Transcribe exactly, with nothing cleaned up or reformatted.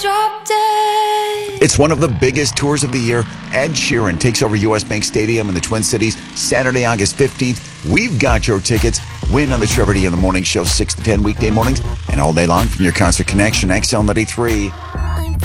drop dead. It's one of the biggest tours of the year. Ed Sheeran takes over U S. Bank Stadium in the Twin Cities Saturday, August fifteenth. We've got your tickets. Win on the Trevor D in the Morning Show, six to ten weekday mornings and all day long from your Concert Connection, X L ninety-three.